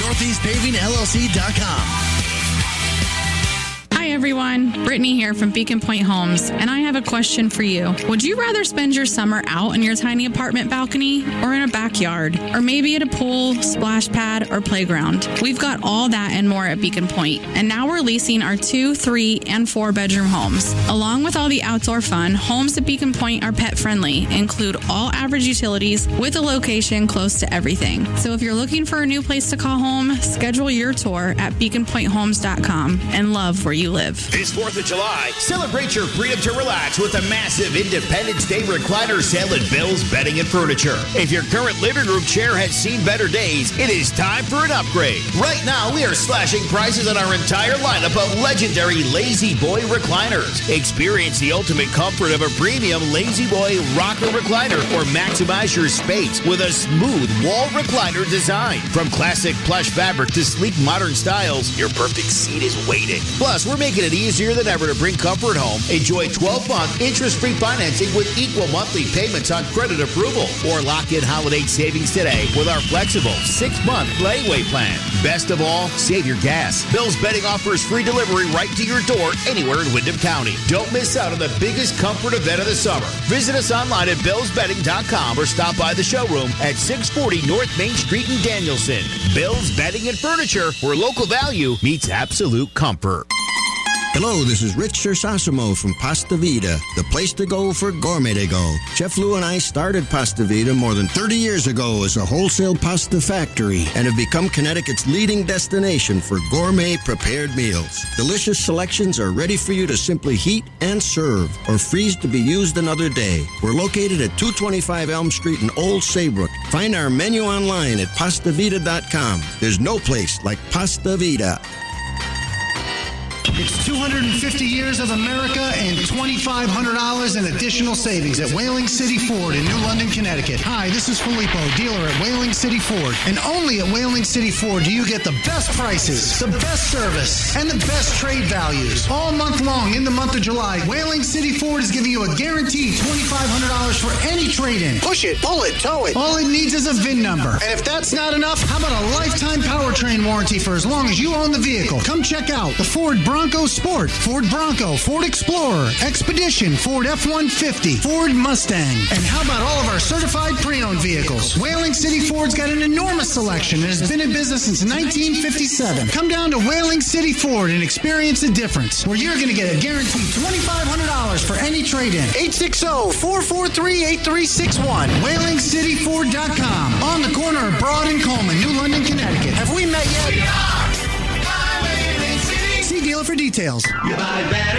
NortheastPavingLLC.com. Hi everyone, Brittany here from Beacon Point Homes, and I have a question for you. Would you rather spend your summer out in your tiny apartment balcony or in a backyard, or maybe at a pool, splash pad, or playground? We've got all that and more at Beacon Point, and now we're leasing our 2, 3, and 4 bedroom homes. Along with all the outdoor fun, homes at Beacon Point are pet friendly, include all average utilities with a location close to everything. So if you're looking for a new place to call home, schedule your tour at beaconpointhomes.com and love where you live. This 4th of July, celebrate your freedom to relax with a massive Independence Day recliner sale at Bill's Bedding and Furniture. If your current living room chair has seen better days, it is time for an upgrade. Right now, we are slashing prices on our entire lineup of legendary Lazy Boy recliners. Experience the ultimate comfort of a premium Lazy Boy rocker recliner or maximize your space with a smooth wall recliner design. From classic plush fabric to sleek modern styles, your perfect seat is waiting. Plus, we're making it easier than ever to bring comfort home. Enjoy 12-month interest-free financing with equal monthly payments on credit approval. Or lock in holiday savings today with our flexible 6-month layaway plan. Best of all, save your gas. Bill's Bedding offers free delivery right to your door anywhere in Windham County. Don't miss out on the biggest comfort event of the summer. Visit us online at billsbedding.com or stop by the showroom at 640 North Main Street in Danielson. Bill's Bedding and Furniture, where local value meets absolute comfort. Hello, this is Rich Sersasimo from Pasta Vida, the place to go for gourmet to go. Chef Lou and I started Pasta Vida more than 30 years ago as a wholesale pasta factory and have become Connecticut's leading destination for gourmet prepared meals. Delicious selections are ready for you to simply heat and serve or freeze to be used another day. We're located at 225 Elm Street in Old Saybrook. Find our menu online at pastavita.com. There's no place like Pasta Vida. It's 250 years of America and $2,500 in additional savings at Whaling City Ford in New London, Connecticut. Hi, this is Filippo, dealer at Whaling City Ford. And only at Whaling City Ford do you get the best prices, the best service, and the best trade values. All month long in the month of July, Whaling City Ford is giving you a guaranteed $2,500 for any trade-in. Push it, pull it, tow it. All it needs is a VIN number. And if that's not enough, how about a lifetime powertrain warranty for as long as you own the vehicle? Come check out the Ford Bronco Sport, Ford Bronco, Ford Explorer, Expedition, Ford F-150, Ford Mustang. And how about all of our certified pre-owned vehicles? Whaling City Ford's got an enormous selection and has been in business since 1957. Come down to Whaling City Ford and experience the difference, where you're going to get a guaranteed $2,500 for any trade-in. 860-443-8361. WhalingCityFord.com. On the corner of Broad and Coleman, New London, Connecticut. Have we met yet? See dealer for details. You buy better